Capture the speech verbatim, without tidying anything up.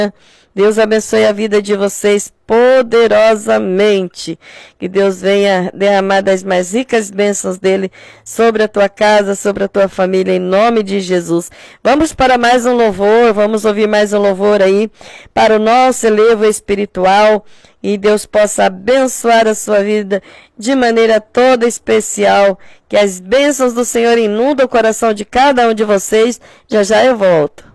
Deus abençoe a vida de vocês poderosamente. Que Deus venha derramar das mais ricas bênçãos dele sobre a tua casa, sobre a tua família, em nome de Jesus. Vamos para mais um louvor, vamos ouvir mais um louvor aí para o nosso elevo espiritual. E Deus possa abençoar a sua vida de maneira toda especial. Que as bênçãos do Senhor inundem o coração de cada um de vocês. Já já eu volto.